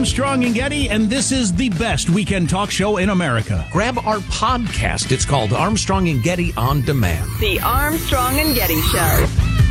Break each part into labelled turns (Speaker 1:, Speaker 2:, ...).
Speaker 1: Armstrong and Getty, and this is the best weekend talk show in America.
Speaker 2: Grab our podcast. It's called Armstrong and Getty On Demand.
Speaker 3: The Armstrong and Getty Show.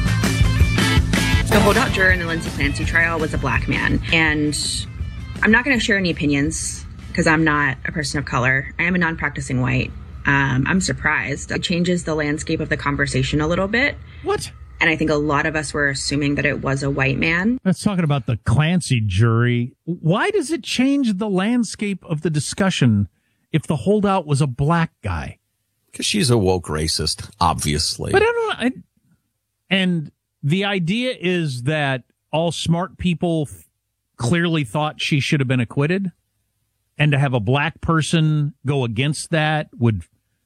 Speaker 4: The holdout juror in the Lindsey Clancy trial was a black man, and I'm not going to share any opinions because I'm not a person of color. I am a non-practicing white. I'm surprised. It changes the landscape of the conversation a little bit.
Speaker 1: What?
Speaker 4: And I think a lot of us were assuming that it was a white man.
Speaker 1: Let's talk about the Clancy jury. Why does it change the landscape of the discussion if the holdout was a black guy?
Speaker 2: Because she's a woke racist, obviously.
Speaker 1: But I don't know. And the idea is that all smart people clearly thought she should have been acquitted. And to have a black person go against that would...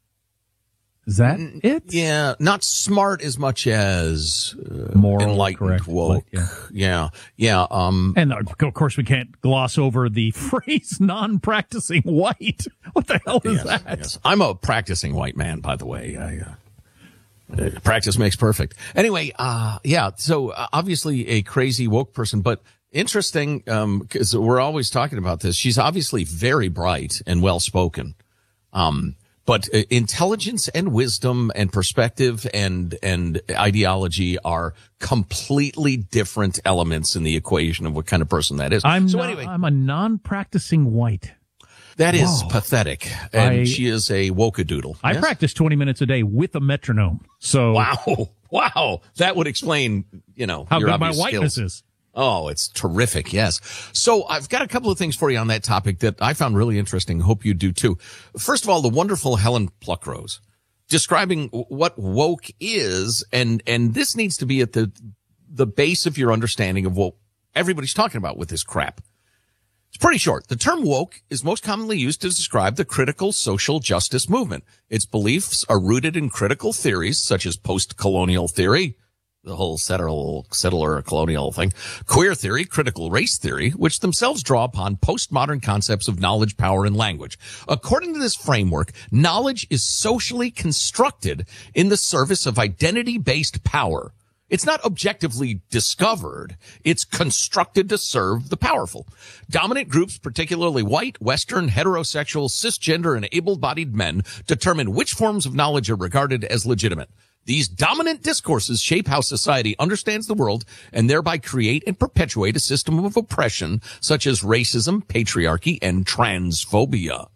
Speaker 1: Is that it?
Speaker 2: Yeah, not smart as much as
Speaker 1: moral,
Speaker 2: enlightened,
Speaker 1: correct,
Speaker 2: woke. Yeah.
Speaker 1: And of course, we can't gloss over the phrase "non-practicing white." What the hell is that?
Speaker 2: Yes. I'm a practicing white man, by the way. Practice makes perfect. Anyway, So obviously a crazy woke person, but interesting because we're always talking about this. She's obviously very bright and well spoken. But intelligence and wisdom and perspective and ideology are completely different elements in the equation of what kind of person that is.
Speaker 1: I'm a non-practicing white.
Speaker 2: That is pathetic. And she is a woke-a-doodle.
Speaker 1: I practice 20 minutes a day with a metronome. So
Speaker 2: Wow. That would explain,
Speaker 1: how
Speaker 2: your
Speaker 1: good my
Speaker 2: obvious
Speaker 1: whiteness
Speaker 2: skills.
Speaker 1: is.
Speaker 2: Oh, it's terrific. Yes. So I've got a couple of things for you on that topic that I found really interesting. Hope you do too. First of all, the wonderful Helen Pluckrose describing what woke is. And this needs to be at the base of your understanding of what everybody's talking about with this crap. It's pretty short. The term woke is most commonly used to describe the critical social justice movement. Its beliefs are rooted in critical theories such as post-colonial theory, the whole settler colonial thing, queer theory, critical race theory, which themselves draw upon postmodern concepts of knowledge, power, and language. According to this framework, knowledge is socially constructed in the service of identity-based power. It's not objectively discovered. It's constructed to serve the powerful. Dominant groups, particularly white, Western, heterosexual, cisgender, and able-bodied men, determine which forms of knowledge are regarded as legitimate. These dominant discourses shape how society understands the world and thereby create and perpetuate a system of oppression such as racism, patriarchy, and transphobia.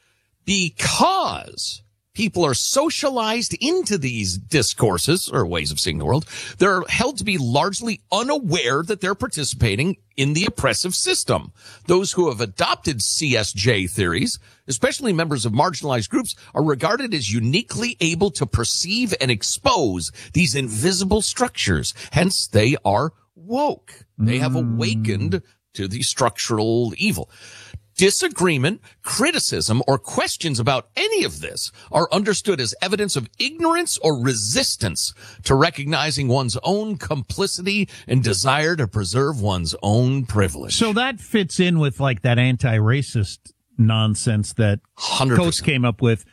Speaker 2: Because people are socialized into these discourses or ways of seeing the world, they're held to be largely unaware that they're participating in the oppressive system. Those who have adopted CSJ theories, especially members of marginalized groups, are regarded as uniquely able to perceive and expose these invisible structures. Hence, they are woke. They have awakened to the structural evil. Disagreement, criticism, or questions about any of this are understood as evidence of ignorance or resistance to recognizing one's own complicity and desire to preserve one's own privilege.
Speaker 1: So that fits in with like that anti-racist nonsense that
Speaker 2: 100%.
Speaker 1: Coates came up with.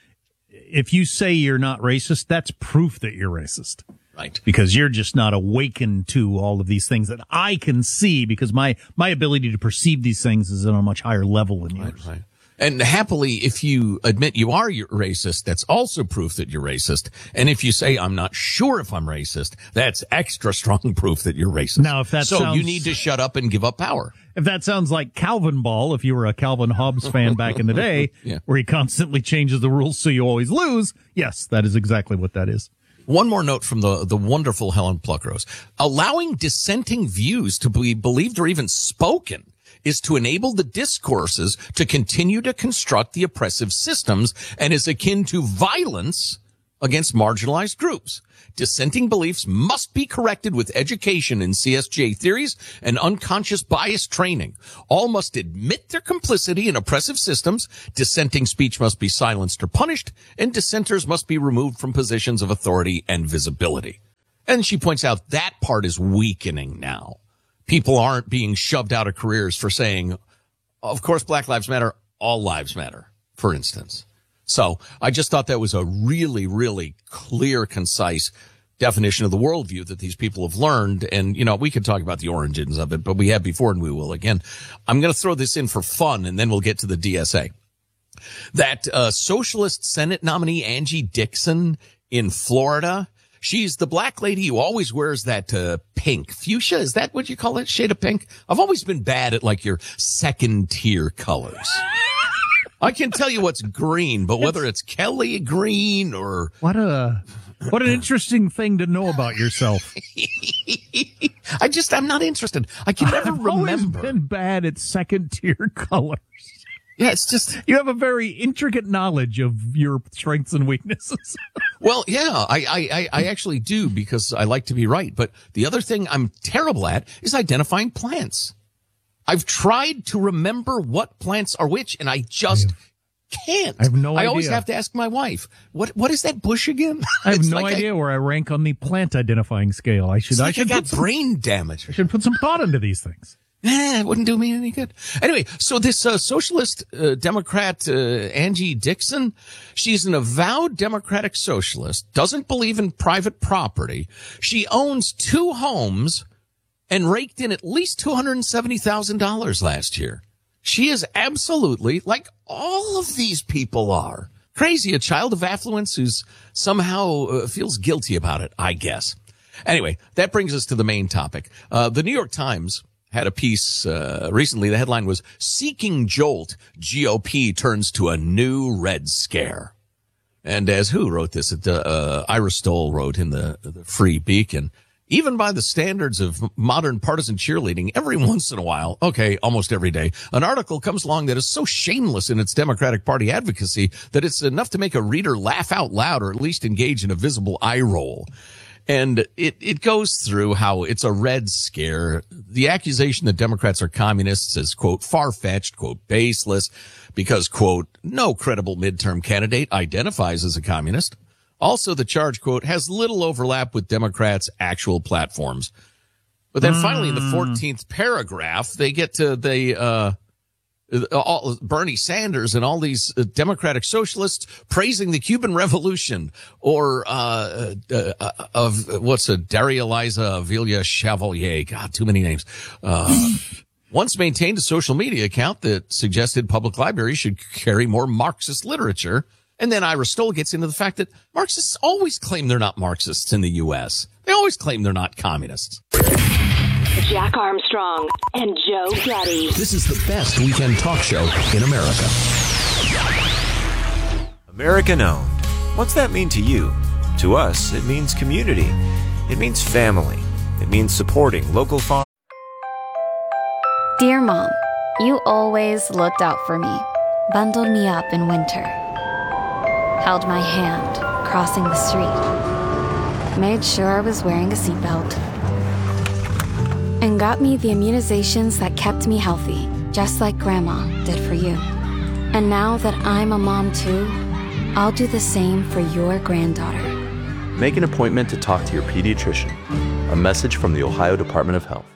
Speaker 1: If you say you're not racist, that's proof that you're racist.
Speaker 2: Right.
Speaker 1: Because you're just not awakened to all of these things that I can see because my ability to perceive these things is on a much higher level than yours.
Speaker 2: Right. And happily, if you admit you are racist, that's also proof that you're racist. And if you say, I'm not sure if I'm racist, that's extra strong proof that you're racist.
Speaker 1: Now, if that
Speaker 2: so you need to shut up and give up power.
Speaker 1: If that sounds like Calvin Ball, if you were a Calvin Hobbes fan back in the day, where he constantly changes the rules so you always lose, yes, that is exactly what that is.
Speaker 2: One more note from the wonderful Helen Pluckrose. Allowing dissenting views to be believed or even spoken is to enable the discourses to continue to construct the oppressive systems and is akin to violence against marginalized groups. Dissenting beliefs must be corrected with education in CSJ theories and unconscious bias training. All must admit their complicity in oppressive systems. Dissenting speech must be silenced or punished, and dissenters must be removed from positions of authority and visibility. And she points out that part is weakening now. People aren't being shoved out of careers for saying, of course, Black Lives Matter, all lives matter, for instance. So I just thought that was a really, really clear, concise definition of the worldview that these people have learned. And, we could talk about the origins of it, but we have before and we will again. I'm going to throw this in for fun and then we'll get to the DSA. That socialist Senate nominee Angie Dixon in Florida, she's the black lady who always wears that pink. Fuchsia, is that what you call it? Shade of pink? I've always been bad at like your second tier colors. I can tell you what's green, but whether it's Kelly green or...
Speaker 1: What an interesting thing to know about yourself.
Speaker 2: I'm not interested. I can never remember.
Speaker 1: I've always been bad at second tier colors.
Speaker 2: Yeah, it's just...
Speaker 1: You have a very intricate knowledge of your strengths and weaknesses.
Speaker 2: Well, yeah, I actually do because I like to be right. But the other thing I'm terrible at is identifying plants. I've tried to remember what plants are which, and I just can't.
Speaker 1: I have no idea.
Speaker 2: I always have to ask my wife, what is that bush again?
Speaker 1: I have no idea where I rank on the plant identifying scale. I should
Speaker 2: got brain damage.
Speaker 1: I should put some thought into these things.
Speaker 2: It wouldn't do me any good. Anyway, so this socialist Democrat Angie Dixon, she's an avowed Democratic socialist, doesn't believe in private property. She owns 2 homes and raked in at least $270,000 last year. She is absolutely, like all of these people are, crazy, a child of affluence who's somehow feels guilty about it, I guess. Anyway, that brings us to the main topic. The New York Times had a piece recently. The headline was, "Seeking Jolt, GOP turns to a new Red Scare." And as who wrote this? Ira Stoll wrote in the Free Beacon. Even by the standards of modern partisan cheerleading, every once in a while, almost every day, an article comes along that is so shameless in its Democratic Party advocacy that it's enough to make a reader laugh out loud or at least engage in a visible eye roll. And it goes through how it's a Red Scare. The accusation that Democrats are communists is, quote, far-fetched, quote, baseless, because, quote, no credible midterm candidate identifies as a communist. Also, the charge, quote, has little overlap with Democrats' actual platforms. But then finally, in the 14th paragraph, they get to Bernie Sanders and all these Democratic socialists praising the Cuban Revolution or Daria Eliza Avila Chevalier. God, too many names. Once maintained a social media account that suggested public libraries should carry more Marxist literature. And then Ira Stoll gets into the fact that Marxists always claim they're not Marxists in the U.S. They always claim they're not communists.
Speaker 3: Jack Armstrong and Joe Getty.
Speaker 2: This is the best weekend talk show in America.
Speaker 5: American owned. What's that mean to you? To us, it means community. It means family. It means supporting local farms.
Speaker 6: Dear Mom, you always looked out for me, bundled me up in winter, held my hand crossing the street, made sure I was wearing a seatbelt, and got me the immunizations that kept me healthy, just like Grandma did for you. And now that I'm a mom too, I'll do the same for your granddaughter.
Speaker 7: Make an appointment to talk to your pediatrician. A message from the Ohio Department of Health.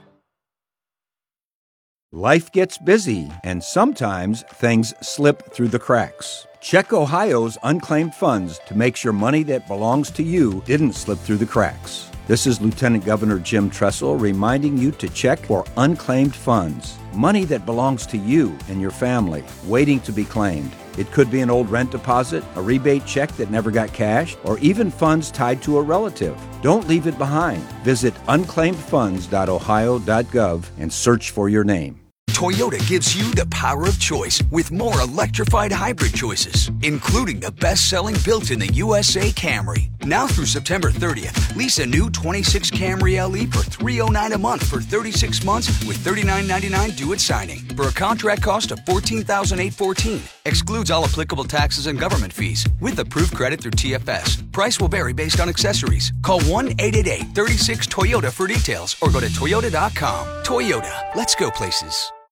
Speaker 8: Life gets busy, and sometimes things slip through the cracks. Check Ohio's unclaimed funds to make sure money that belongs to you didn't slip through the cracks. This is Lieutenant Governor Jim Tressel reminding you to check for unclaimed funds. Money that belongs to you and your family, waiting to be claimed. It could be an old rent deposit, a rebate check that never got cashed, or even funds tied to a relative. Don't leave it behind. Visit unclaimedfunds.ohio.gov and search for your name.
Speaker 9: Toyota gives you the power of choice with more electrified hybrid choices, including the best-selling built-in-the USA Camry. Now through September 30th, lease a new 26 Camry LE for $309 a month for 36 months with $39.99 due at signing for a contract cost of $14,814. Excludes all applicable taxes and government fees with approved credit through TFS. Price will vary based on accessories. Call 1-888-36-TOYOTA for details or go to Toyota.com. Toyota, let's go places.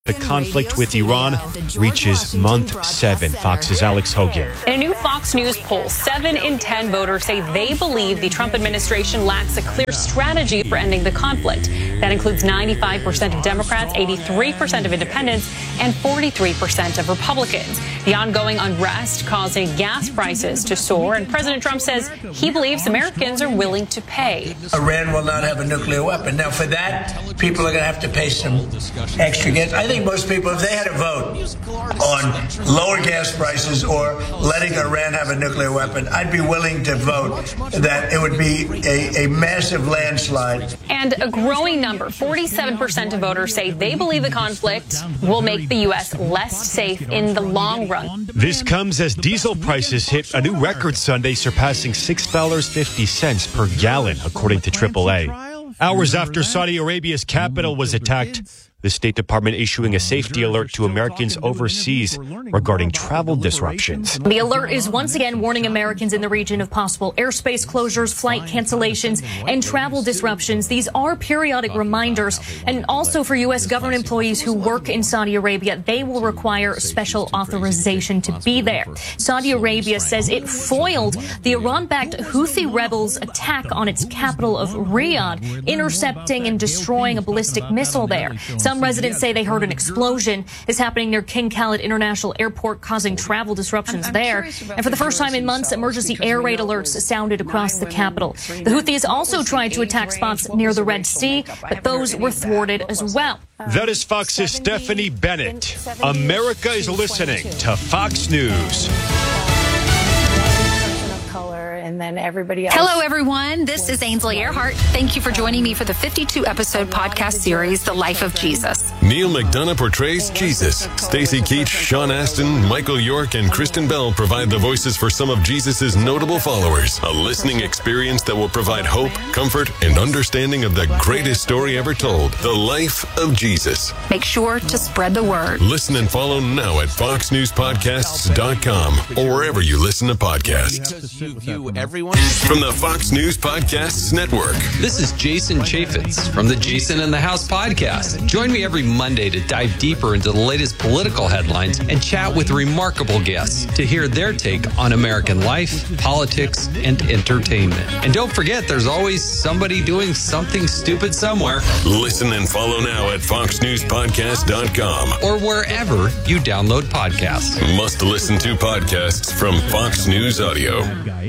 Speaker 10: The conflict with Iran reaches month 7. Fox's Alex Hogan.
Speaker 11: In a new Fox News poll, 7 in 10 voters say they believe the Trump administration lacks a clear strategy for ending the conflict. That includes 95% of Democrats, 83% of independents, and 43% of Republicans. The ongoing unrest causing gas prices to soar, and President Trump says he believes Americans are willing to pay.
Speaker 12: Iran will not have a nuclear weapon. Now, for that, people are going to have to pay some extra gas. I think most people, if they had a vote on lower gas prices or letting Iran have a nuclear weapon, I'd be willing to vote that it would be a massive landslide.
Speaker 11: And a growing number, 47% of voters say they believe the conflict will make the U.S. less safe in the long run.
Speaker 10: This comes as diesel prices hit a new record Sunday, surpassing $6.50 per gallon, according to AAA. Hours after Saudi Arabia's capital was attacked, the State Department issuing a safety alert to Americans overseas regarding travel disruptions.
Speaker 13: The alert is once again warning Americans in the region of possible airspace closures, flight cancellations, and travel disruptions. These are periodic reminders. And also for U.S. government employees who work in Saudi Arabia, they will require special authorization to be there. Saudi Arabia says it foiled the Iran-backed Houthi rebels' attack on its capital of Riyadh, intercepting and destroying a ballistic missile there. Some residents say they heard an explosion. This happening near King Khalid International Airport, causing travel disruptions there. And for the first time in months, emergency air raid alerts sounded across the capital. The Houthis also tried to attack spots near the Red Sea, but those were thwarted as well.
Speaker 10: That is Fox's Stephanie Bennett. America is listening to Fox News.
Speaker 14: And then everybody else.
Speaker 15: Hello, everyone. This is Ainsley Earhart. Thank you for joining me for the 52-episode podcast series, The Life of Jesus.
Speaker 16: Neil McDonough portrays Jesus. Stacey Keach, Sean Astin, Michael York, and Kristen Bell provide the voices for some of Jesus' notable followers. A listening experience that will provide hope, comfort, and understanding of the greatest story ever told, The Life of Jesus.
Speaker 15: Make sure to spread the word.
Speaker 16: Listen and follow now at foxnewspodcasts.com or wherever you listen to podcasts.
Speaker 2: Everyone
Speaker 16: from the Fox News Podcasts Network.
Speaker 17: This is Jason Chaffetz from the Jason in the House podcast. Join me every Monday to dive deeper into the latest political headlines and chat with remarkable guests to hear their take on American life, politics, and entertainment. And don't forget, there's always somebody doing something stupid somewhere.
Speaker 16: Listen and follow now at foxnewspodcast.com
Speaker 17: or wherever you download podcasts.
Speaker 16: Must listen to podcasts from Fox News Audio.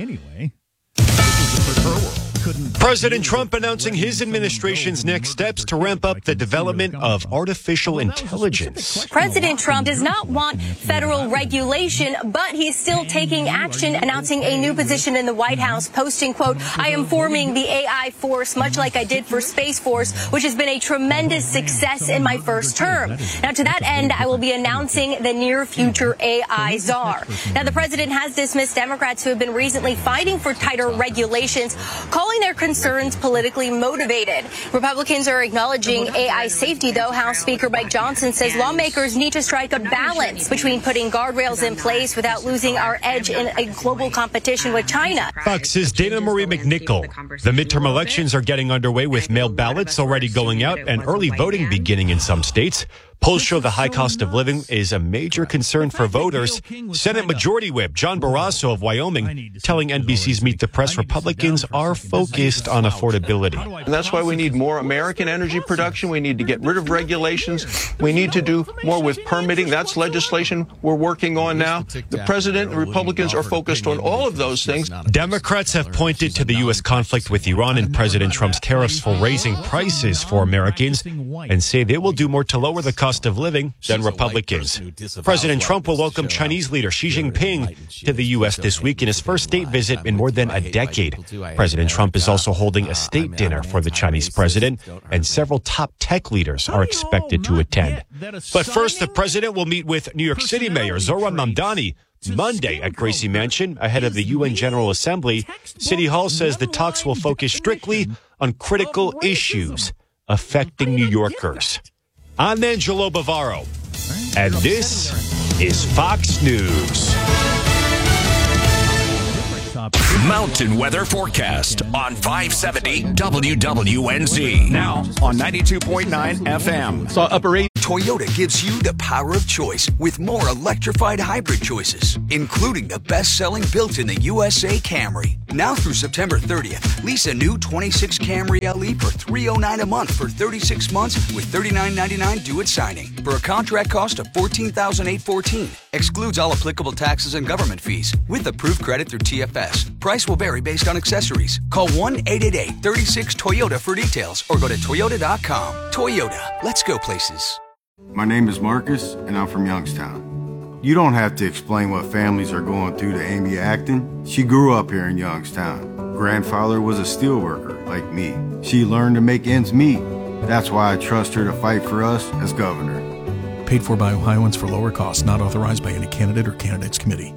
Speaker 10: President Trump announcing his administration's next steps to ramp up the development of artificial intelligence.
Speaker 18: President Trump does not want federal regulation, but he's still taking action, announcing a new position in the White House, posting, quote, "I am forming the AI force, much like I did for Space Force, which has been a tremendous success in my first term. Now, to that end, I will be announcing the near future AI czar." Now, the president has dismissed Democrats who have been recently fighting for tighter regulations, calling their concerns politically motivated. Republicans are acknowledging AI safety, though. House Speaker Mike Johnson says lawmakers need to strike a balance between putting guardrails in place without losing our edge in a global competition with China.
Speaker 10: Fox's Dana Marie McNichol. The midterm elections are getting underway with mail ballots already going out and early voting beginning in some states. Polls show the high cost of living is a major concern for voters. Senate Majority Whip John Barrasso of Wyoming telling NBC's Meet the Press Republicans are focused on affordability.
Speaker 19: And that's why we need more American energy production. We need to get rid of regulations. We need to do more with permitting. That's legislation we're working on now. The president and Republicans are focused on all of those things.
Speaker 10: Democrats have pointed to the U.S. conflict with Iran and President Trump's tariffs for raising prices for Americans and say they will do more to lower the cost of living than Republicans. President Trump will welcome Chinese leader Xi Jinping to the U.S. this week in his first state visit in more than a decade. President Trump is also holding a state dinner for the Chinese president, and several top tech leaders are expected to attend. But first, the president will meet with New York City Mayor Zohran Mamdani Monday at Gracie Mansion ahead of the UN General Assembly. City Hall says the talks will focus strictly on critical issues affecting New Yorkers. I'm Angelo Bavaro, and this is Fox News.
Speaker 20: Mountain weather forecast on 570 WWNZ.
Speaker 21: Now on 92.9 FM.
Speaker 20: Saw upper 8.
Speaker 9: Toyota gives you the power of choice with more electrified hybrid choices, including the best-selling built-in-the USA Camry. Now through September 30th, lease a new 26 Camry LE for $309 a month for 36 months with $39.99 due at signing for a contract cost of $14,814. Excludes all applicable taxes and government fees with approved credit through TFS. Price will vary based on accessories. Call 1-888-36-TOYOTA for details or go to Toyota.com. Toyota, let's go places.
Speaker 21: My name is Marcus, and I'm from Youngstown. You don't have to explain what families are going through to Amy Acton. She grew up here in Youngstown. Grandfather was a steelworker, like me. She learned to make ends meet. That's why I trust her to fight for us as governor.
Speaker 22: Paid for by Ohioans for lower costs, not authorized by any candidate or candidates committee.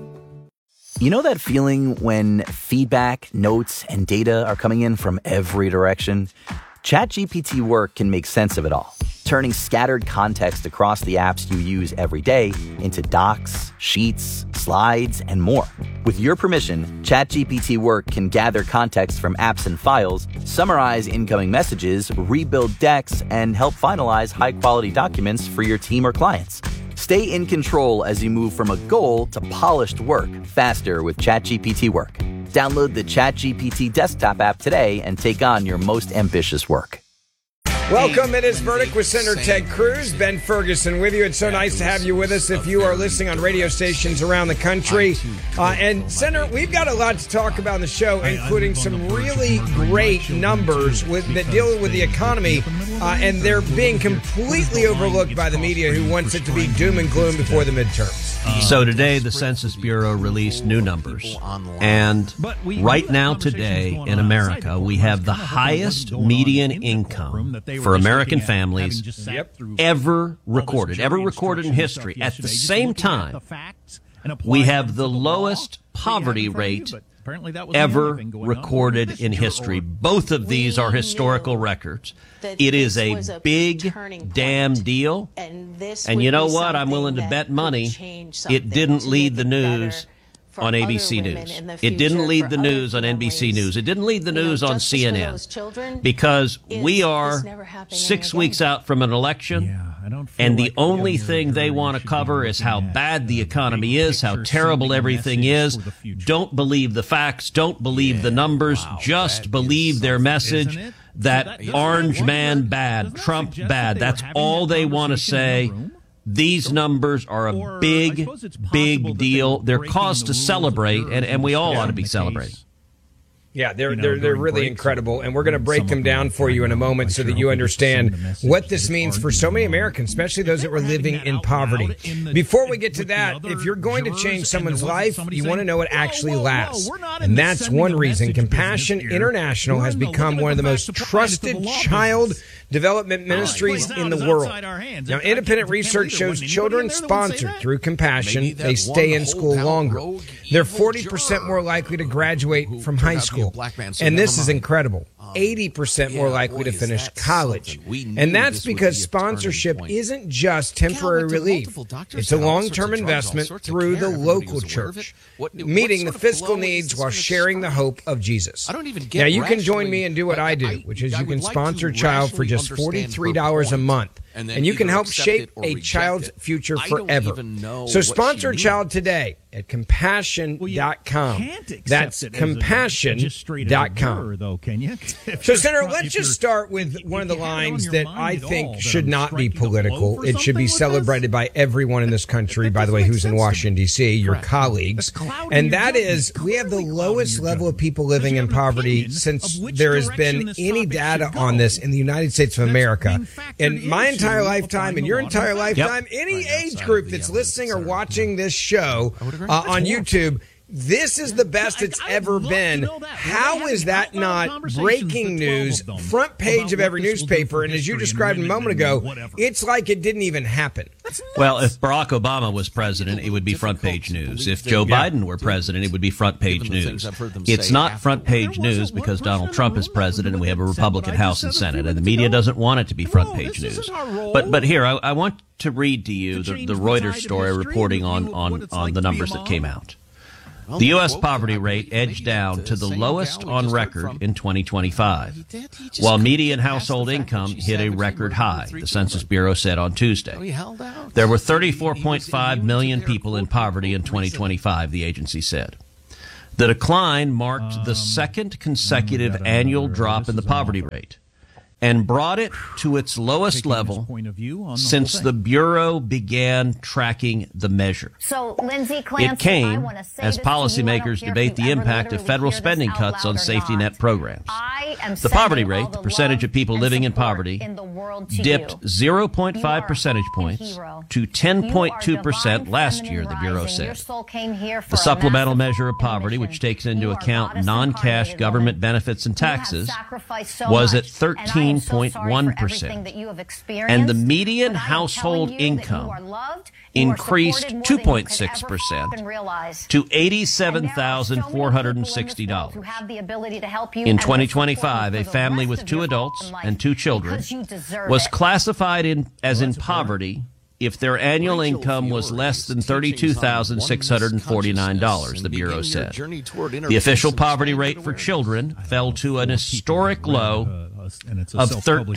Speaker 23: You know that feeling when feedback, notes, and data are coming in from every direction? ChatGPT Work can make sense of it all, turning scattered context across the apps you use every day into docs, sheets, slides, and more. With your permission, ChatGPT Work can gather context from apps and files, summarize incoming messages, rebuild decks, and help finalize high-quality documents for your team or clients. Stay in control as you move from a goal to polished work faster with ChatGPT Work. Download the ChatGPT desktop app today and take on your most ambitious work.
Speaker 24: Welcome. It is Verdict with Senator Ted Cruz. Ben Ferguson with you. It's so nice to have you with us if you are listening on radio stations around the country. And Senator, we've got a lot to talk about in the show, including some really great numbers that deal with the economy, and they're being completely overlooked by the media who wants it to be doom and gloom before the midterms.
Speaker 25: So today, the Census Bureau released new numbers. And right now, today, in America, we have the highest median income for American families ever recorded in history. At the same time, we have the lowest poverty rate ever recorded in history. Both of these are historical records. It is a big damn deal. And you know what? I'm willing to bet money it didn't lead the news on ABC News. It didn't lead the news on NBC News. It didn't lead the news on CNN. Because we are 6 weeks out from an election, and the only thing they want to cover is how bad the economy is, how terrible everything is. Don't believe the facts. Don't believe the numbers. Just believe their message that orange man bad, Trump bad. That's all they want to say. These numbers are a big, big deal. They're cause to celebrate, and we all ought to be celebrating.
Speaker 24: Yeah, they're really incredible, and we're going to break them down for you in a moment so that you understand what this means for so many Americans, especially those that were living in poverty. Before we get to that, if you're going to change someone's life, you want to know it actually lasts. And that's one reason Compassion International has become one of the most trusted child development ministries in the world. Now, independent research shows children sponsored through Compassion, they stay in school longer. They're 40% more likely to graduate from high school. And this is incredible. 80% more likely to finish college. And that's because sponsorship isn't just temporary relief. It's a long-term investment through the local church, meeting the fiscal needs while sharing the hope of Jesus. Now, you can join me and do what I do, which is you can sponsor a child for just $43 a month. And you can help shape a child's future forever. So sponsor a child today at compassion.com. That's compassion.com. So, Senator, let's just start with one of the lines that I think should not be political. It should be celebrated by everyone in this country, by the way, who's in Washington, D.C., your colleagues. And that is, we have the lowest level of people living in poverty since there has been any data on this in the United States of America. In my entire lifetime, in your entire lifetime, any age group that's listening or watching this show on YouTube, this is the best it's ever been. How is that not breaking news, front page of every newspaper? And as you described a moment ago, it's like it didn't even happen.
Speaker 25: Well, if Barack Obama was president, it would be front page news. If Joe Biden were president, it would be front page news. It's not front page news because Donald Trump is president and we have a Republican House and Senate, and the media doesn't want it to be front page news. But here, I want to read to you the Reuters story reporting on the numbers that came out. The U.S. poverty rate edged down to the lowest on record in 2025, while median household income hit a record high, the Census Bureau said on Tuesday. There were 34.5 million people in poverty in 2025, the agency said. The decline marked the second consecutive annual drop in the poverty rate and brought it to its lowest level since the Bureau began tracking the measure.
Speaker 1: So, Lindsay Clancy,
Speaker 25: it came as policymakers debate the impact of federal spending cuts on safety net programs. The poverty rate, the percentage of people living in poverty, dipped 0.5 percentage points to 10.2% last year, the Bureau said. The supplemental measure of poverty, which takes into account non-cash government benefits and taxes, was at 13.1%. And the median household income increased 2.6% to $87,460. In 2025, a family with 2 adults and 2 children was classified as in poverty if their annual income was less than $32,649, the Bureau said. The official poverty rate for children fell to an historic low of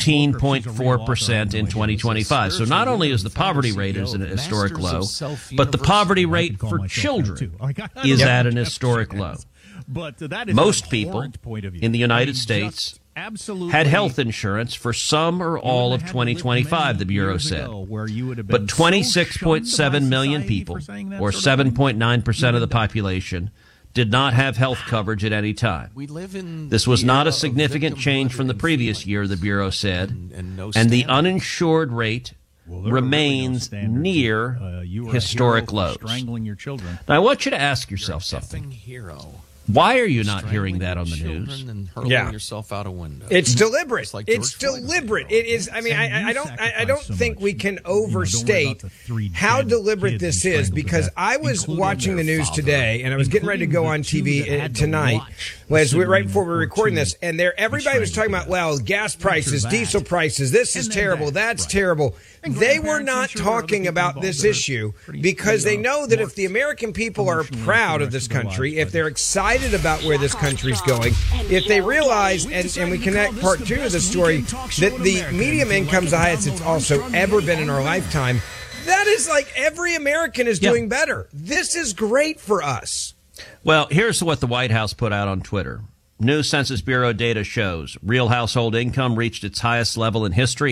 Speaker 25: 13.4% in 2025. So not only is the poverty rate at an historic low, but the poverty rate for children is at an historic low. Most people in the United States had health insurance for some or all of 2025, the Bureau said. But 26.7 million people, or 7.9% of the population, did not have health coverage at any time. This was not a significant change from the previous year, the Bureau said, and the uninsured rate remains near historic lows. Now, I want you to ask yourself something. Why are you not hearing that on the news?
Speaker 24: Yeah,
Speaker 2: yourself out a window.
Speaker 24: It's deliberate. It's deliberate. It is. I mean, I don't think we can overstate how deliberate this is, because I was watching the news today and I was getting ready to go on TV tonight, right before we were recording this, and everybody was talking about, well, gas prices, diesel prices, this is terrible, that's terrible. They were not talking about this issue because they know that if the American people are proud of this country, if they're excited about where this country's going, if they realize, and we connect part 2 of the story, that the medium income's the highest it's also ever been in our lifetime, that is like every American is doing better. This is great for us.
Speaker 25: Well, here's what the White House put out on Twitter. New Census Bureau data shows real household income reached its highest level in history,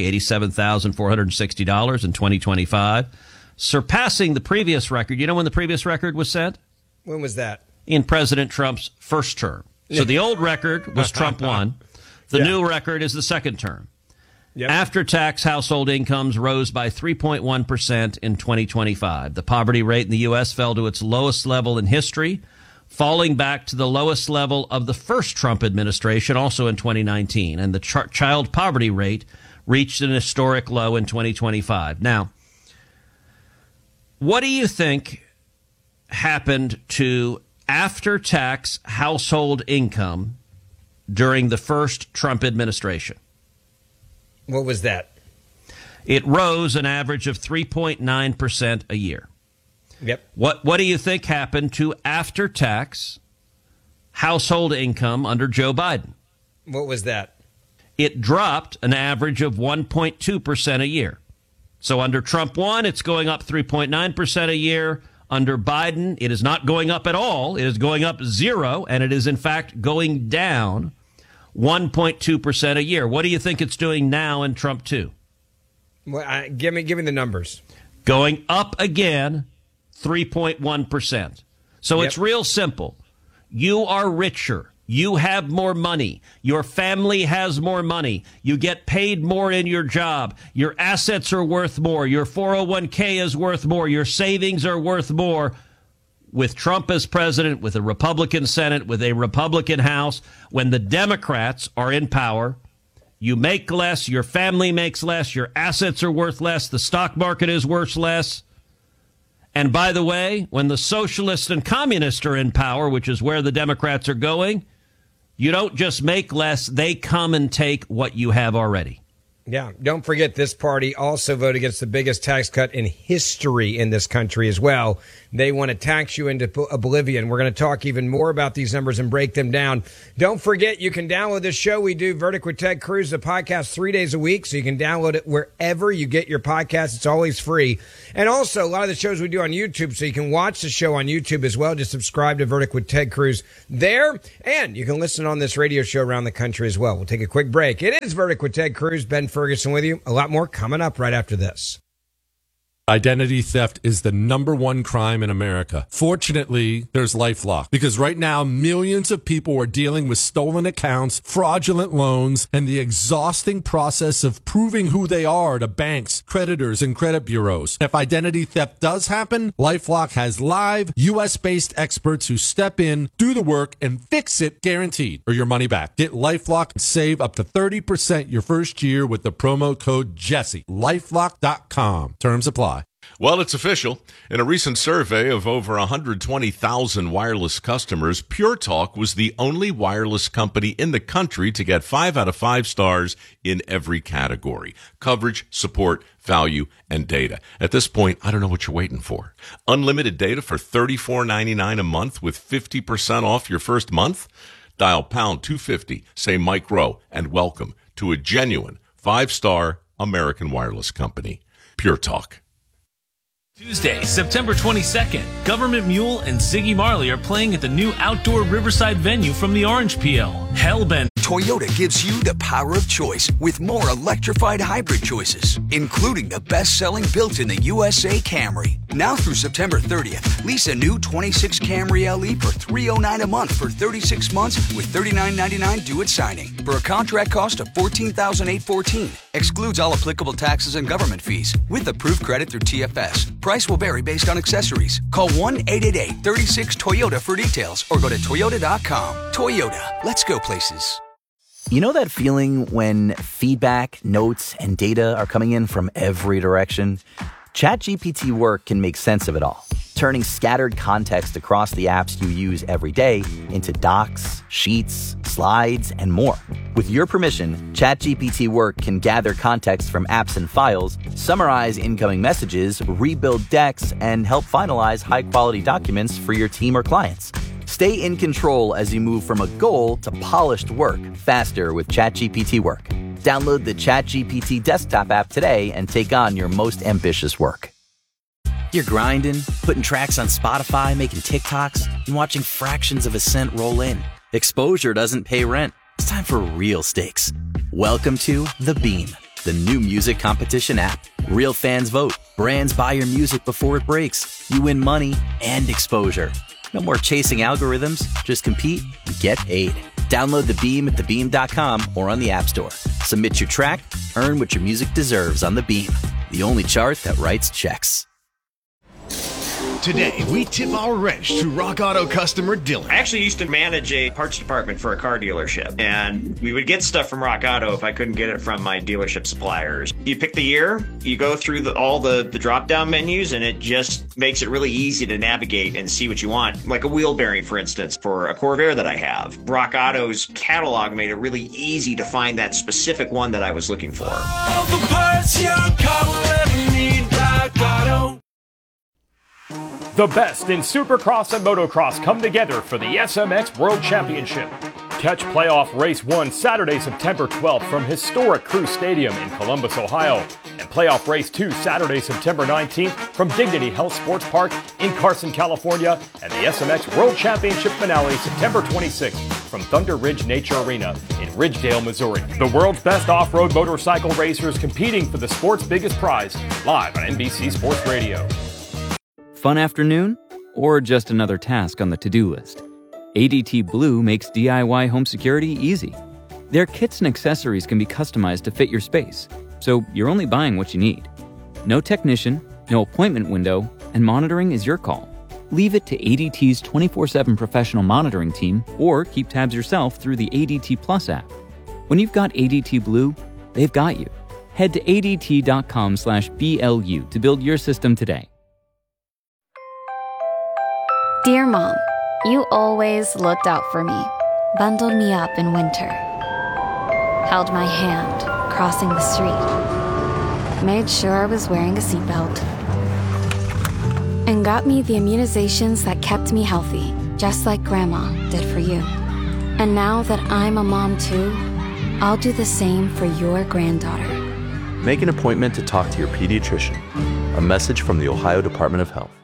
Speaker 25: $87,460 in 2025, surpassing the previous record. You know when the previous record was set?
Speaker 24: When was that?
Speaker 25: In President Trump's first term. So the old record was Trump won. The new record is the second term. Yep. After-tax household incomes rose by 3.1% in 2025. The poverty rate in the U.S. fell to its lowest level in history, falling back to the lowest level of the first Trump administration, also in 2019. And the child poverty rate reached an historic low in 2025. Now, what do you think happened to after-tax household income during the first Trump administration?
Speaker 24: What was that?
Speaker 25: It rose an average of 3.9% a year.
Speaker 24: Yep.
Speaker 25: What do you think happened to after-tax household income under Joe Biden?
Speaker 24: What was that?
Speaker 25: It dropped an average of 1.2% a year. So under Trump 1, it's going up 3.9% a year. Under Biden, it is not going up at all. It is going up 0, and it is, in fact, going down 1.2% a year. What do you think it's doing now in Trump 2?
Speaker 24: Well, give me the numbers.
Speaker 25: Going up again, 3.1%. So It's real simple. You are richer. You have more money. Your family has more money. You get paid more in your job. Your assets are worth more. Your 401k is worth more. Your savings are worth more. With Trump as president, with a Republican Senate, with a Republican House, when the Democrats are in power, you make less, your family makes less, your assets are worth less, the stock market is worth less. And by the way, when the socialists and communists are in power, which is where the Democrats are going, you don't just make less, they come and take what you have already.
Speaker 24: Yeah, don't forget this party also voted against the biggest tax cut in history in this country as well. They want to tax you into oblivion. We're going to talk even more about these numbers and break them down. Don't forget, you can download this show. We do Verdict with Ted Cruz, the podcast 3 days a week, so you can download it wherever you get your podcast. It's always free. And also, a lot of the shows we do on YouTube, so you can watch the show on YouTube as well. Just subscribe to Verdict with Ted Cruz there, and you can listen on this radio show around the country as well. We'll take a quick break. It is Verdict with Ted Cruz. Ben Ferguson with you. A lot more coming up right after this.
Speaker 1: Identity theft is the #1 crime in America. Fortunately, there's LifeLock, because right now millions of people are dealing with stolen accounts, fraudulent loans, and the exhausting process of proving who they are to banks, creditors, and credit bureaus. If identity theft does happen, LifeLock has live US-based experts who step in, do the work, and fix it guaranteed, or your money back. Get LifeLock and save up to 30% your first year with the promo code Jesse. LifeLock.com. Terms apply.
Speaker 2: Well, it's official. In a recent survey of over 120,000 wireless customers, Pure Talk was the only wireless company in the country to get 5 out of 5 stars in every category: coverage, support, value, and data. At this point, I don't know what you're waiting for. Unlimited data for $34.99 a month with 50% off your first month? Dial pound 250, say Mike Rowe, and welcome to a genuine 5-star American wireless company. Pure Talk.
Speaker 3: Tuesday, September 22nd, Government Mule and Ziggy Marley are playing at the new outdoor Riverside venue from the Orange Peel. Hellbent.
Speaker 9: Toyota gives you the power of choice with more electrified hybrid choices, including the best-selling built-in-the USA Camry. Now through September 30th, lease a new 26 Camry LE for $309 a month for 36 months with $39.99 due at signing for a contract cost of $14,814. Excludes all applicable taxes and government fees with approved credit through TFS. Price will vary based on accessories. Call 1-888-36-TOYOTA for details or go to Toyota.com. Toyota, let's go places.
Speaker 23: You know that feeling when feedback, notes, and data are coming in from every direction? ChatGPT Work can make sense of it all, turning scattered context across the apps you use every day into docs, sheets, slides, and more. With your permission, ChatGPT Work can gather context from apps and files, summarize incoming messages, rebuild decks, and help finalize high-quality documents for your team or clients. Stay in control as you move from a goal to polished work faster with ChatGPT Work. Download the ChatGPT desktop app today and take on your most ambitious work. You're grinding, putting tracks on Spotify, making TikToks, and watching fractions of a cent roll in. Exposure doesn't pay rent. It's time for real stakes. Welcome to The Beam, the new music competition app. Real fans vote. Brands buy your music before it breaks. You win money and exposure. No more chasing algorithms. Just compete and get paid. Download The Beam at thebeam.com or on the App Store. Submit your track, earn what your music deserves on The Beam, the only chart that writes checks.
Speaker 4: Today, we tip our wrench to Rock Auto customer Dylan.
Speaker 5: I actually used to manage a parts department for a car dealership, and we would get stuff from Rock Auto if I couldn't get it from my dealership suppliers. You pick the year, you go through all the drop-down menus, and it just makes it really easy to navigate and see what you want. Like a wheel bearing, for instance, for a Corvair that I have. Rock Auto's catalog made it really easy to find that specific one that I was looking for.
Speaker 6: All the parts your car will ever need, Rock Auto.
Speaker 26: The best in Supercross and Motocross come together for the SMX World Championship. Catch Playoff Race 1 Saturday, September 12th from historic Crew Stadium in Columbus, Ohio. And Playoff Race 2 Saturday, September 19th from Dignity Health Sports Park in Carson, California. And the SMX World Championship finale September 26th from Thunder Ridge Nature Arena in Ridgedale, Missouri. The world's best off-road motorcycle racers competing for the sport's biggest prize, live on NBC Sports Radio.
Speaker 27: Fun afternoon? Or just another task on the to-do list? ADT Blue makes DIY home security easy. Their kits and accessories can be customized to fit your space, so you're only buying what you need. No technician, no appointment window, and monitoring is your call. Leave it to ADT's 24/7 professional monitoring team, or keep tabs yourself through the ADT Plus app. When you've got ADT Blue, they've got you. Head to ADT.com/BLU to build your system today.
Speaker 28: Dear Mom, you always looked out for me, bundled me up in winter, held my hand, crossing the street. Made sure I was wearing a seatbelt. And got me the immunizations that kept me healthy, just like Grandma did for you. And now that I'm a mom too, I'll do the same for your granddaughter.
Speaker 7: Make an appointment to talk to your pediatrician. A message from the Ohio Department of Health.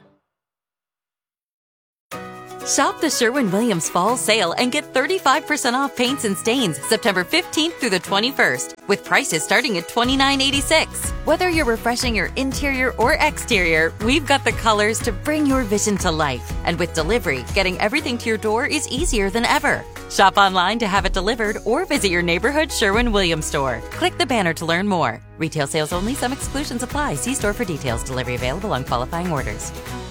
Speaker 8: Shop the Sherwin-Williams Fall Sale and get 35% off paints and stains September 15th through the 21st, with prices starting at $29.86. Whether you're refreshing your interior or exterior, we've got the colors to bring your vision to life. And with delivery, getting everything to your door is easier than ever. Shop online to have it delivered or visit your neighborhood Sherwin-Williams store. Click the banner to learn more. Retail sales only. Some exclusions apply. See store for details. Delivery available on qualifying orders.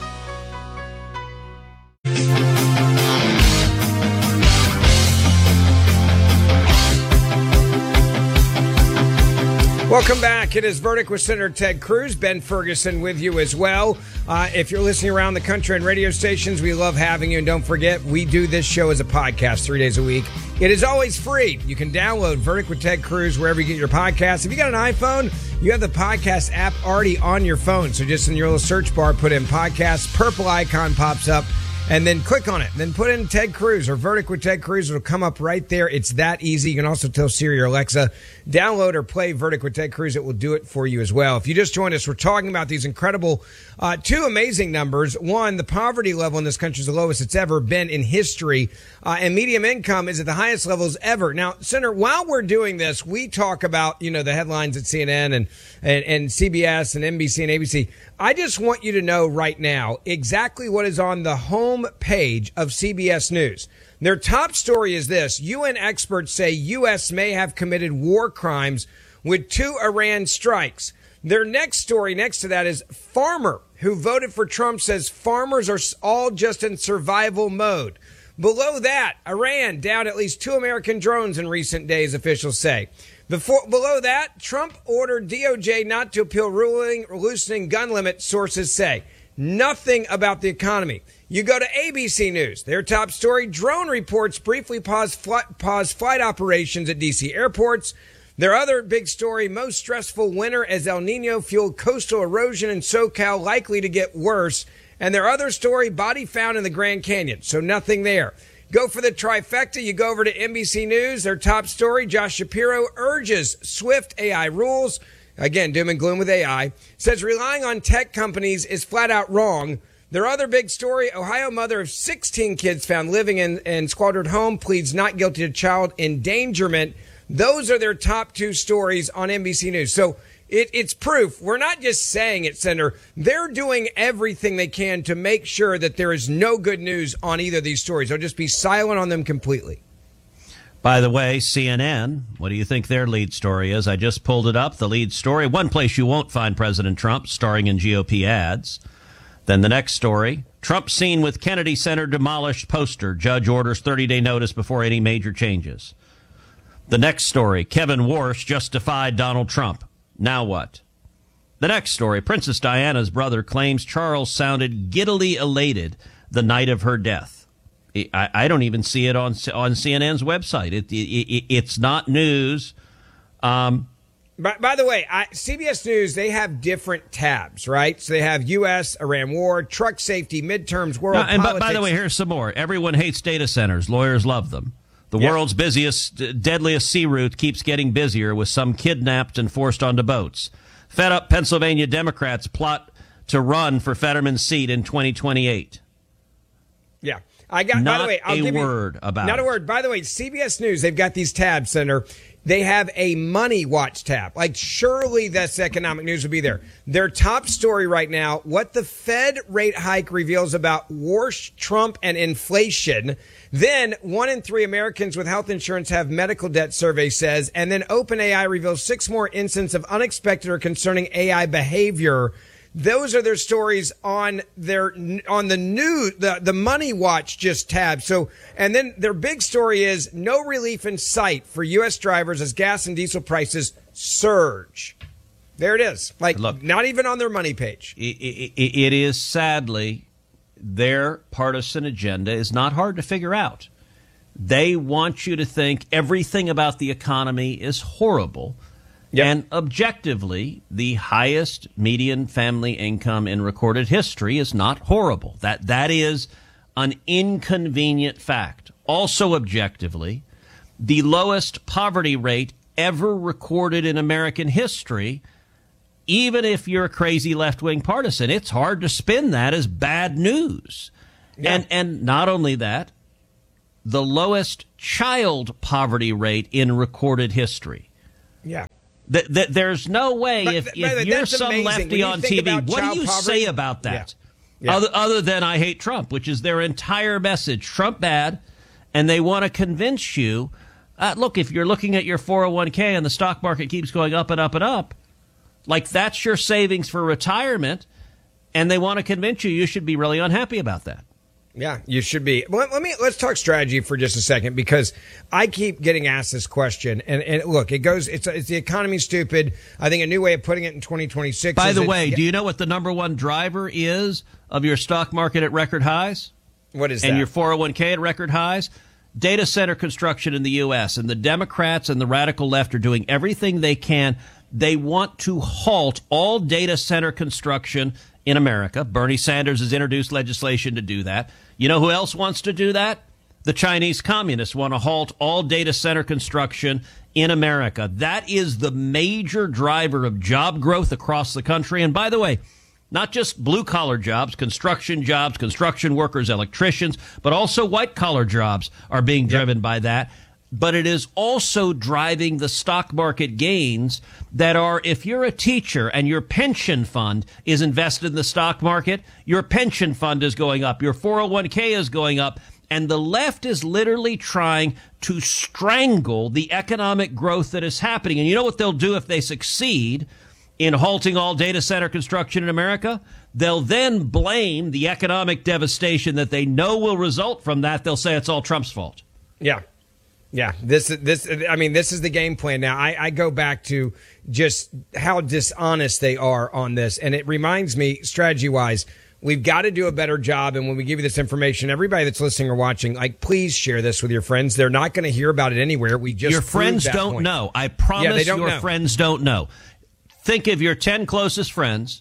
Speaker 24: Welcome back. It is Verdict with Senator Ted Cruz. Ben Ferguson with you as well. If you're listening around the country on radio stations, we love having you. And don't forget, we do this show as a podcast 3 days a week. It is always free. You can download Verdict with Ted Cruz wherever you get your podcasts. If you got an iPhone, you have the podcast app already on your phone. So just in your little search bar, put in podcasts, purple icon pops up, and then click on it. Then put in Ted Cruz or Verdict with Ted Cruz. It'll come up right there. It's that easy. You can also tell Siri or Alexa, download or play Verdict with Ted Cruz. It will do it for you as well. If you just joined us, we're talking about these incredible, two amazing numbers. One, the poverty level in this country is the lowest it's ever been in history. And median income is at the highest levels ever. Now, Senator, while we're doing this, we talk about, the headlines at CNN and CBS and NBC and ABC. I just want you to know right now exactly what is on the home page of CBS News. Their top story is this: UN experts say U.S. may have committed war crimes with 2 Iran strikes. Their next story next to that is farmer who voted for Trump says farmers are all just in survival mode. Below that, Iran downed at least 2 American drones in recent days, officials say. Below that, Trump ordered DOJ not to appeal ruling loosening gun limit, sources say. Nothing about the economy. You go to ABC News. Their top story, drone reports briefly pause flight operations at D.C. airports. Their other big story, most stressful winter as El Nino fueled coastal erosion in SoCal likely to get worse. And their other story, body found in the Grand Canyon. So nothing there. Go for the trifecta. You go over to NBC News. Their top story, Josh Shapiro urges swift AI rules. Again, doom and gloom with AI. Says relying on tech companies is flat out wrong. Their other big story, Ohio mother of 16 kids found living in squandered home pleads not guilty to child endangerment. Those are their top 2 stories on NBC News. So it's proof. We're not just saying it, Senator. They're doing everything they can to make sure that there is no good news on either of these stories. They'll just be silent on them completely.
Speaker 25: By the way, CNN, what do you think their lead story is? I just pulled it up. The lead story, one place you won't find President Trump starring in GOP ads. Then the next story, Trump seen with Kennedy Center demolished poster. Judge orders 30-day notice before any major changes. The next story, Kevin Warsh justified Donald Trump. Now what? The next story, Princess Diana's brother claims Charles sounded giddily elated the night of her death. I don't even see it on CNN's website. It's not news.
Speaker 24: By the way, CBS News, they have different tabs, right? So they have U.S., Iran war, truck safety, midterms, world politics.
Speaker 25: By the way, here's some more. Everyone hates data centers. Lawyers love them. The world's busiest, deadliest sea route keeps getting busier with some kidnapped and forced onto boats. Fed up Pennsylvania Democrats plot to run for Fetterman's seat in 2028.
Speaker 24: Yeah. By the way, I'll give you not a word. By the way, CBS News, they've got these tabs, Senator. They have a Money Watch tab. Like, surely that's economic news would be there. Their top story right now, what the Fed rate hike reveals about Warsh, Trump, and inflation. Then 1 in 3 Americans with health insurance have medical debt, survey says. And then OpenAI reveals 6 more instances of unexpected or concerning AI behavior. Those are their stories on the Money Watch just tab. So, and then their big story is no relief in sight for U.S. drivers as gas and diesel prices surge. There it is. Look, not even on their money page.
Speaker 25: It is sadly their partisan agenda is not hard to figure out. They want you to think everything about the economy is horrible. Yep. And objectively, the highest median family income in recorded history is not horrible. That is an inconvenient fact. Also objectively, the lowest poverty rate ever recorded in American history, even if you're a crazy left-wing partisan, it's hard to spin that as bad news. Yeah. And not only that, the lowest child poverty rate in recorded history.
Speaker 24: Yeah.
Speaker 25: There's no way if you're some amazing. Lefty on TV, what do you say about that? Yeah. Yeah. Other than I hate Trump, which is their entire message. Trump bad, and they want to convince you, look, if you're looking at your 401k and the stock market keeps going up and up and up, like that's your savings for retirement, and they want to convince you should be really unhappy about that.
Speaker 24: Yeah, you should be. Well, let's talk strategy for just a second, because I keep getting asked this question, and look, it's the economy stupid. I think a new way of putting it in 2026.
Speaker 25: By the way, do you know what the number one driver is of your stock market at record highs?
Speaker 24: What is that?
Speaker 25: And your 401k at record highs? Data center construction in the U.S. And the Democrats and the radical left are doing everything they can. They want to halt all data center construction in America. Bernie Sanders has introduced legislation to do that. You know who else wants to do that? The Chinese communists want to halt all data center construction in America. That is the major driver of job growth across the country. And by the way, not just blue-collar jobs, construction workers, electricians, but also white-collar jobs are being driven by that. But it is also driving the stock market gains that are, if you're a teacher and your pension fund is invested in the stock market, your pension fund is going up, your 401k is going up, and the left is literally trying to strangle the economic growth that is happening. And you know what they'll do if they succeed in halting all data center construction in America? They'll then blame the economic devastation that they know will result from that. They'll say it's all Trump's fault.
Speaker 24: Yeah. Yeah, this is the game plan. Now, I go back to just how dishonest they are on this. And it reminds me, strategy-wise, we've got to do a better job. And when we give you this information, everybody that's listening or watching, like, please share this with your friends. They're not going to hear about it anywhere.
Speaker 25: Your friends don't know. I promise your friends don't know. Think of your 10 closest friends,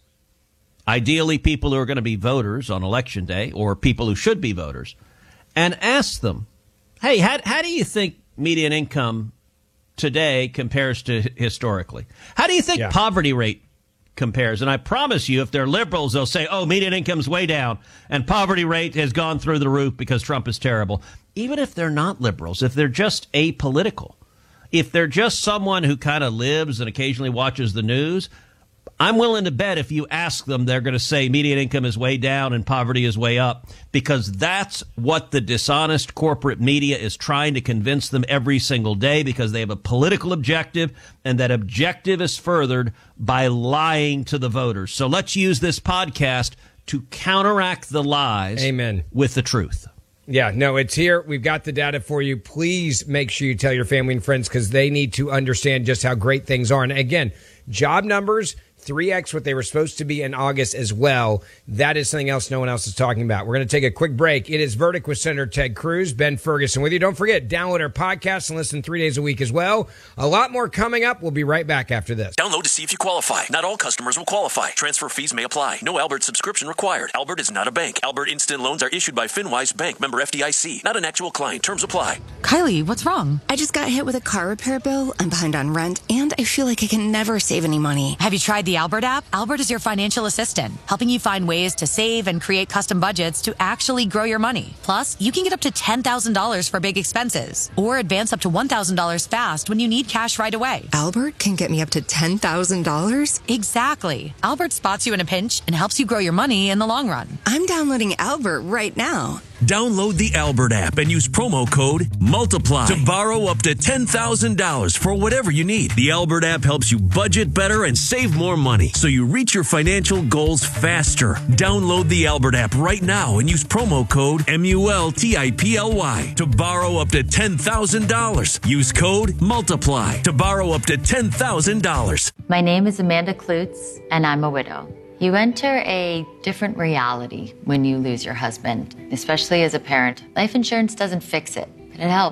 Speaker 25: ideally people who are going to be voters on Election Day or people who should be voters, and ask them, hey, how do you think median income today compares to historically? How do you think poverty rate compares? And I promise you, if they're liberals, they'll say, oh, median income's way down and poverty rate has gone through the roof because Trump is terrible. Even if they're not liberals, if they're just apolitical, if they're just someone who kind of lives and occasionally watches the news, I'm willing to bet if you ask them, they're going to say median income is way down and poverty is way up, because that's what the dishonest corporate media is trying to convince them every single day, because they have a political objective, and that objective is furthered by lying to the voters. So let's use this podcast to counteract the lies.
Speaker 24: Amen.
Speaker 25: With the truth.
Speaker 24: Yeah, no, it's here. We've got the data for you. Please make sure you tell your family and friends, because they need to understand just how great things are. And again, job numbers, 3x what they were supposed to be in August as well. That is something else no one else is talking about. We're going to take a quick break. It is Verdict with Senator Ted Cruz, Ben Ferguson with you. Don't forget, download our podcast and listen 3 days a week as well. A lot more coming up. We'll be right back after this.
Speaker 20: Download to see if you qualify. Not all customers will qualify. Transfer fees may apply. No Albert subscription required. Albert is not a bank. Albert Instant Loans are issued by FinWise Bank, member FDIC. Not an actual client. Terms apply.
Speaker 11: Kylie, what's wrong? I just got hit with a car repair bill. I'm behind on rent, and I feel like I can never save any money.
Speaker 12: Have you tried the Albert app? Albert is your financial assistant, helping you find ways to save and create custom budgets to actually grow your money. Plus, you can get up to $10,000 for big expenses, or advance up to $1,000 fast when you need cash right away.
Speaker 11: Albert can get me up to $10,000?
Speaker 12: Exactly. Albert spots you in a pinch and helps you grow your money in the long run.
Speaker 11: I'm downloading Albert right now.
Speaker 20: Download the Albert app and use promo code MULTIPLY to borrow up to $10,000 for whatever you need. The Albert app helps you budget better and save more money, so you reach your financial goals faster. Download the Albert app right now and use promo code MULTIPLY to borrow up to $10,000. Use code MULTIPLY to borrow up to $10,000.
Speaker 13: My name is Amanda Klutz, and I'm a widow. You enter a different reality when you lose your husband, especially as a parent. Life insurance doesn't fix it, but it helps.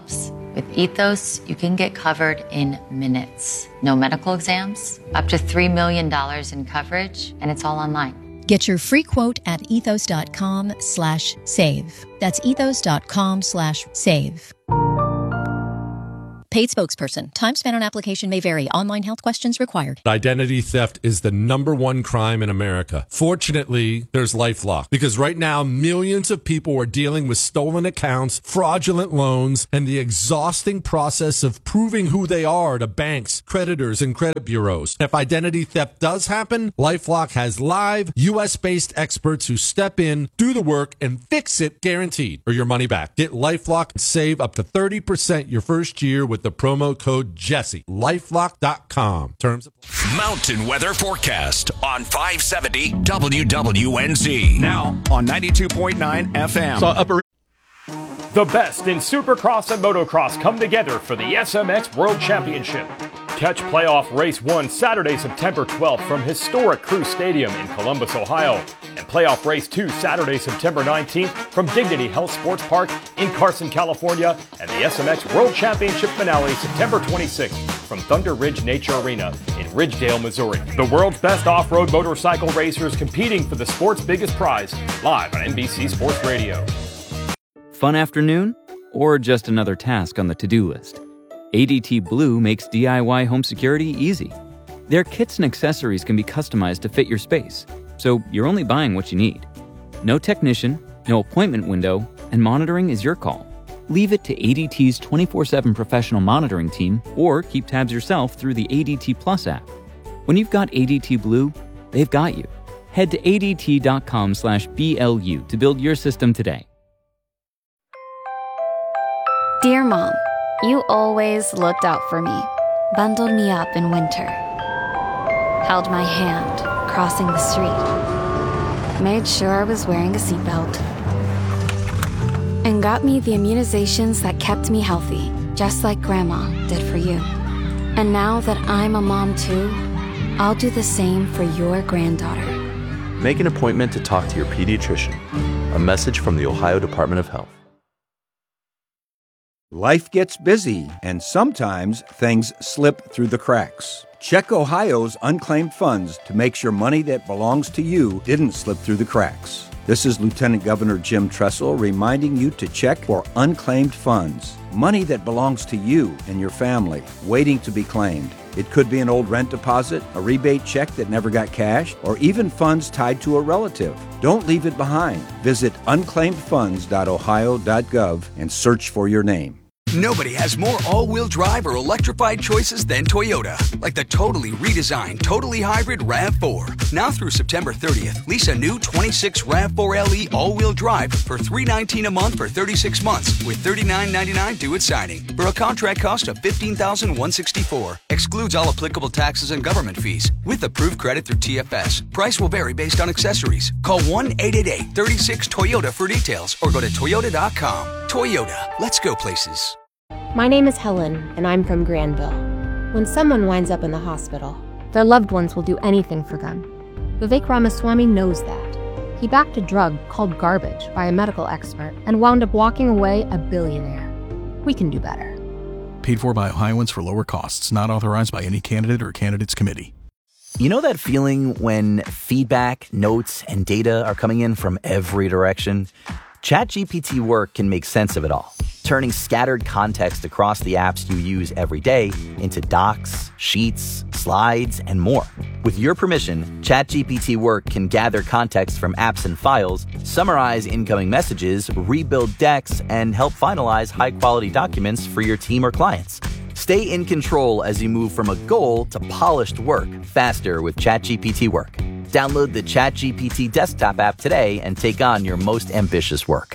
Speaker 13: With Ethos, you can get covered in minutes. No medical exams, up to $3 million in coverage, and it's all online.
Speaker 10: Get your free quote at ethos.com/save. That's ethos.com/save. Paid spokesperson. Time spent on application may vary. Online health questions required.
Speaker 1: Identity theft is the number one crime in America. Fortunately, there's LifeLock, because right now millions of people are dealing with stolen accounts, fraudulent loans, and the exhausting process of proving who they are to banks, creditors, and credit bureaus. If identity theft does happen, LifeLock has live US-based experts who step in, do the work, and fix it guaranteed, or your money back. Get LifeLock and save up to 30% your first year with the promo code Jesse. LifeLock.com. Terms apply.
Speaker 14: Mountain weather forecast on 570 WWNZ. Now on 92.9 FM.
Speaker 26: The best in Supercross and Motocross come together for the SMX World Championship. Catch playoff race 1 Saturday, September 12th from historic Crew Stadium in Columbus, Ohio. And playoff race 2 Saturday, September 19th from Dignity Health Sports Park in Carson, California. And the SMX World Championship finale September 26th from Thunder Ridge Nature Arena in Ridgedale, Missouri. The world's best off-road motorcycle racers competing for the sport's biggest prize, live on NBC Sports Radio.
Speaker 27: Fun afternoon? Or just another task on the to-do list? ADT Blue makes DIY home security easy. Their kits and accessories can be customized to fit your space, so you're only buying what you need. No technician, no appointment window, and monitoring is your call. Leave it to ADT's 24/7 professional monitoring team, or keep tabs yourself through the ADT Plus app. When you've got ADT Blue, they've got you. Head to ADT.com/BLU to build your system today.
Speaker 28: Dear Mom, you always looked out for me, bundled me up in winter, held my hand crossing the street, made sure I was wearing a seatbelt, and got me the immunizations that kept me healthy, just like Grandma did for you. And now that I'm a mom too, I'll do the same for your granddaughter.
Speaker 7: Make an appointment to talk to your pediatrician. A message from the Ohio Department of Health.
Speaker 15: Life gets busy, and sometimes things slip through the cracks. Check Ohio's unclaimed funds to make sure money that belongs to you didn't slip through the cracks. This is Lieutenant Governor Jim Tressel reminding you to check for unclaimed funds. Money that belongs to you and your family, waiting to be claimed. It could be an old rent deposit, a rebate check that never got cashed, or even funds tied to a relative. Don't leave it behind. Visit unclaimedfunds.ohio.gov and search for your name.
Speaker 9: Nobody has more all-wheel drive or electrified choices than Toyota. Like the totally redesigned, totally hybrid RAV4. Now through September 30th, lease a new 26 RAV4 LE all-wheel drive for $319 a month for 36 months with $39.99 due at signing. For a contract cost of $15,164. Excludes all applicable taxes and government fees. With approved credit through TFS. Price will vary based on accessories. Call 1-888-36-TOYOTA for details or go to Toyota.com. Toyota. Let's go places.
Speaker 16: My name is Helen, and I'm from Granville. When someone winds up in the hospital, their loved ones will do anything for them. Vivek Ramaswamy knows that. He backed a drug called garbage by a medical expert and wound up walking away a billionaire. We can do better.
Speaker 22: Paid for by Ohioans for lower costs. Not authorized by any candidate or candidates committee.
Speaker 23: You know that feeling when feedback, notes, and data are coming in from every direction? ChatGPT Work can make sense of it all, turning scattered context across the apps you use every day into docs, sheets, slides, and more. With your permission, ChatGPT Work can gather context from apps and files, summarize incoming messages, rebuild decks, and help finalize high-quality documents for your team or clients. Stay in control as you move from a goal to polished work faster with ChatGPT Work. Download the ChatGPT desktop app today and take on your most ambitious work.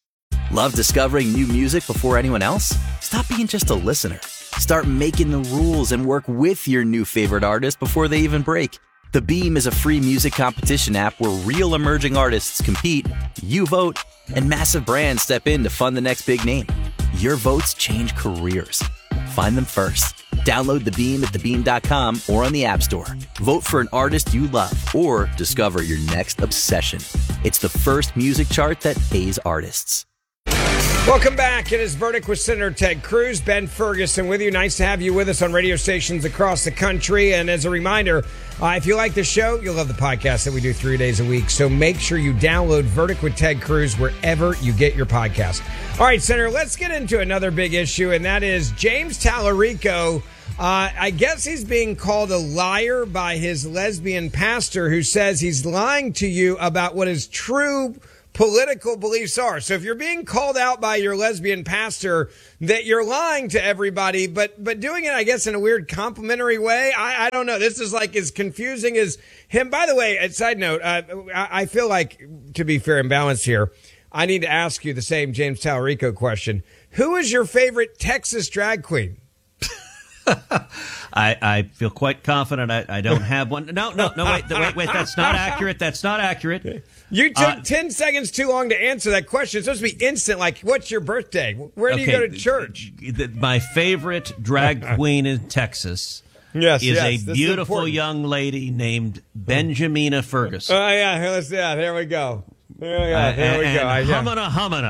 Speaker 23: Love discovering new music before anyone else? Stop being just a listener. Start making the rules and work with your new favorite artist before they even break. The Beam is a free music competition app where real emerging artists compete, you vote, and massive brands step in to fund the next big name. Your votes change careers. Find them first. Download The Beam at thebeam.com or on the App Store. Vote for an artist you love or discover your next obsession. It's the first music chart that pays artists.
Speaker 24: Welcome back. It is Verdict with Senator Ted Cruz. Ben Ferguson with you. Nice to have you with us on radio stations across the country. And as a reminder, if you like the show, you'll love the podcast that we do 3 days a week. So make sure you download Verdict with Ted Cruz wherever you get your podcast. All right, Senator, let's get into another big issue, and that is James Tallarico. I guess he's being called a liar by his lesbian pastor who says he's lying to you about what his true political beliefs are. So if you're being called out by your lesbian pastor that you're lying to everybody, but doing it, I guess, in a weird complimentary way, I don't know. This is like as confusing as him. By the way, a side note, I feel like, to be fair and balanced here, I need to ask you the same James Tallarico question. Who is your favorite Texas drag queen?
Speaker 25: I feel quite confident I don't have one. No, wait. That's not accurate. That's not accurate.
Speaker 24: You took 10 seconds too long to answer that question. It's supposed to be instant. Like, what's your birthday? Where do you go to church?
Speaker 25: My favorite drag queen in Texas is a beautiful young lady named Benjamina Ferguson.
Speaker 24: Oh, yeah. There we go. There we go.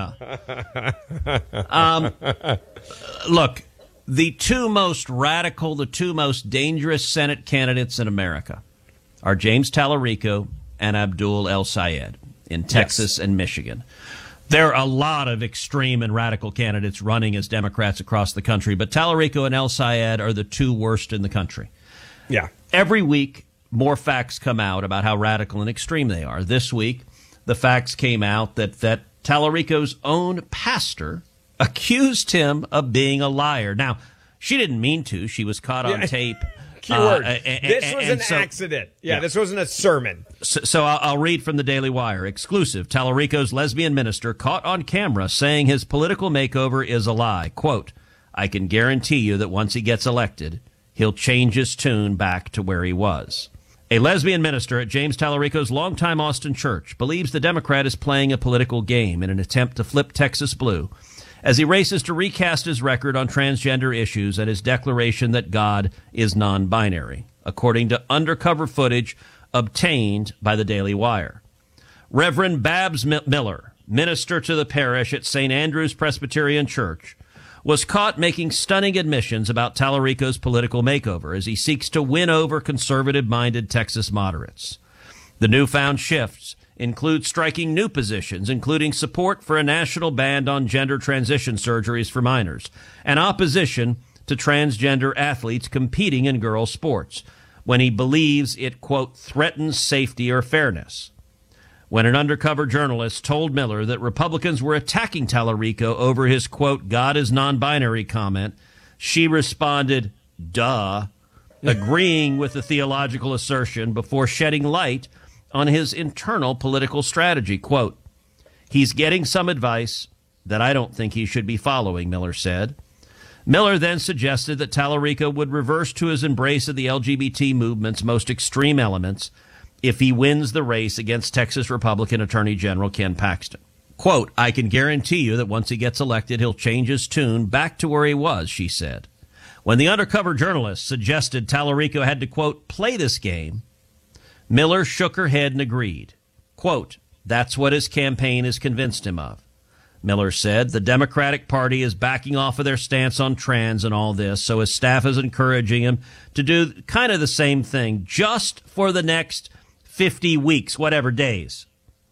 Speaker 25: Humana. Look. The two most radical, the two most dangerous Senate candidates in America are James Tallarico and Abdul El-Sayed in Texas and Michigan. There are a lot of extreme and radical candidates running as Democrats across the country, but Tallarico and El-Sayed are the two worst in the country.
Speaker 24: Yeah.
Speaker 25: Every week, more facts come out about how radical and extreme they are. This week, the facts came out that Tallarico's own pastor accused him of being a liar. Now, she didn't mean to. She was caught on tape.
Speaker 24: Keyword. This was an accident. This wasn't a sermon.
Speaker 25: So I'll read from the Daily Wire. Exclusive. Tallarico's lesbian minister caught on camera saying his political makeover is a lie. Quote, I can guarantee you that once he gets elected, he'll change his tune back to where he was. A lesbian minister at James Tallarico's longtime Austin church believes the Democrat is playing a political game in an attempt to flip Texas blue as he races to recast his record on transgender issues and his declaration that God is non-binary, according to undercover footage obtained by the Daily Wire. Reverend Babs Miller, minister to the parish at St. Andrew's Presbyterian Church, was caught making stunning admissions about Tallarico's political makeover as he seeks to win over conservative-minded Texas moderates. The newfound shifts include striking new positions, including support for a national ban on gender transition surgeries for minors and opposition to transgender athletes competing in girls' sports when he believes it, quote, threatens safety or fairness. When an undercover journalist told Miller that Republicans were attacking Tallarico over his, quote, God is non-binary comment, she responded, duh, agreeing with the theological assertion before shedding light on his internal political strategy. Quote, he's getting some advice that I don't think he should be following, Miller said. Miller then suggested that Tallarico would reverse to his embrace of the LGBT movement's most extreme elements if he wins the race against Texas Republican Attorney General Ken Paxton. Quote, I can guarantee you that once he gets elected, he'll change his tune back to where he was, she said. When the undercover journalist suggested Tallarico had to, quote, play this game, Miller shook her head and agreed. Quote, that's what his campaign has convinced him of. Miller said the Democratic Party is backing off of their stance on trans and all this, so his staff is encouraging him to do kind of the same thing just for the next 50 weeks, whatever days.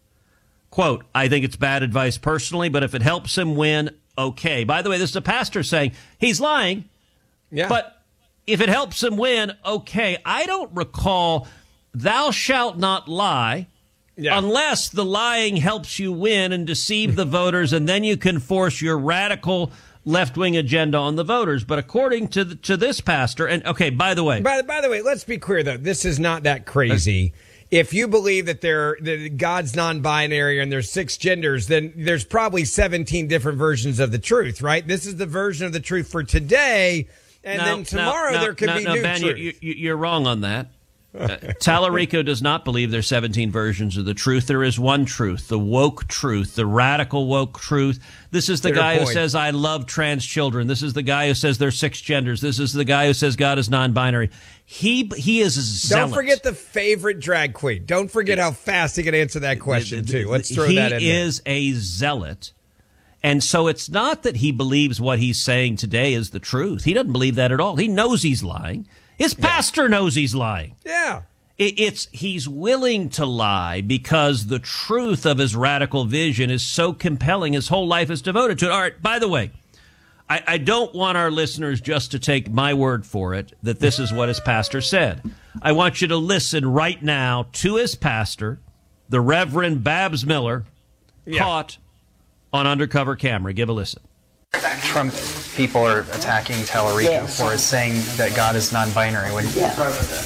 Speaker 25: Quote, I think it's bad advice personally, but if it helps him win, okay. By the way, this is a pastor saying he's lying, but if it helps him win, okay. I don't recall thou shalt not lie unless the lying helps you win and deceive the voters, and then you can force your radical left-wing agenda on the voters. But according to this pastor, and okay, by the way,
Speaker 24: let's be clear though, this is not that crazy. If you believe that God's non-binary and there's 6 genders, then there's probably 17 different versions of the truth, right? This is the version of the truth for today, and then tomorrow there could be new
Speaker 25: Ben,
Speaker 24: truth.
Speaker 25: You're wrong on that. Tallarico does not believe there's 17 versions of the truth. There is one truth, the woke truth, the radical woke truth. This is the guy who says, I love trans children. This is the guy who says there's 6 genders. This is the guy who says God is non-binary. He is a zealot.
Speaker 24: Don't forget the favorite drag queen. Don't forget how fast he can answer that question, too. Let's throw that in there.
Speaker 25: He is a zealot. And so it's not that he believes what he's saying today is the truth. He doesn't believe that at all. He knows he's lying. His pastor knows he's lying.
Speaker 24: Yeah.
Speaker 25: He's willing to lie because the truth of his radical vision is so compelling. His whole life is devoted to it. All right, by the way, I don't want our listeners just to take my word for it that this is what his pastor said. I want you to listen right now to his pastor, the Reverend Babs Miller, caught on undercover camera. Give a listen.
Speaker 2: Trump people are attacking Talarico for saying that God is non-binary.